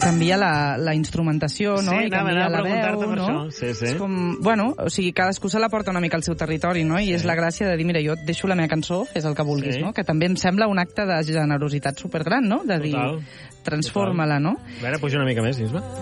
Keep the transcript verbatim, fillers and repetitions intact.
canvia la, la instrumentació, no? Sí, I anava, canvia anava a la preguntar-te veu, per no? això. Sí, sí. És com, bueno, o sigui, cadascú se la porta una mica al seu territori, no? I és la gràcia de dir, mira, jo et deixo la meva cançó, fes el que vulguis, Sí. no? Que també em sembla un acte de generositat supergran, no? De dir, Total. transforma-la, no? A veure, puja una mica més, Isma.